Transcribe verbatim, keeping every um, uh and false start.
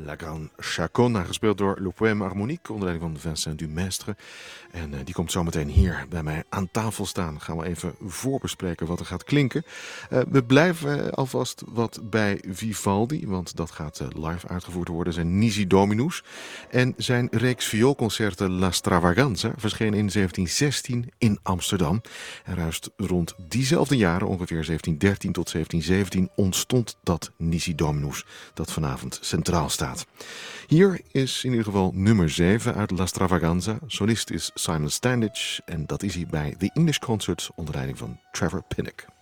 La Grande Chaconne, gespeeld door Le Poème Harmonique onder leiding van Vincent Dumestre. En uh, die komt zometeen hier bij mij aan tafel staan. Gaan we even voorbespreken wat er gaat klinken. Uh, we blijven alvast wat bij Vivaldi, want dat gaat uh, live uitgevoerd worden. Zijn Nisi Dominus. En zijn reeks vioolconcerten La Stravaganza verscheen in zeventien zestien in Amsterdam. En juist rond diezelfde jaren, ongeveer zeventien dertien tot zeventien zeventien, ontstond dat Nisi Dominus, dat vanavond centraal staat. Hier is in ieder geval nummer zeven uit La Stravaganza. Solist is Simon Standage en dat is hij bij The English Concerts onder leiding van Trevor Pinnock.